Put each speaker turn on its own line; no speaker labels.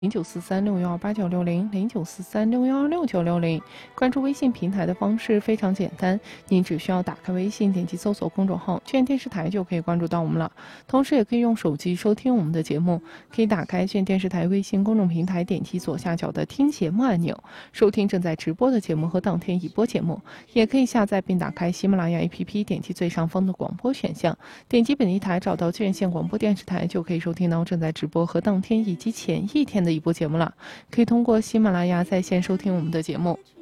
09436189600943616960。关注微信平台的方式非常简单，您只需要打开微信，点击搜索公众号“卷电视台”就可以关注到我们了。同时也可以用手机收听我们的节目，可以打开卷电视台微信公众平台，点击左下角的听节目按钮，收听正在直播的节目和当天已播节目。也可以下载并打开喜马拉雅 APP， 点击最上方的广播选项，点击本地台，找到卷县广播电视台，就可以收听到正在直播和当天以及前一天的一播节目了。可以通过喜马拉雅在线收听我们的节目。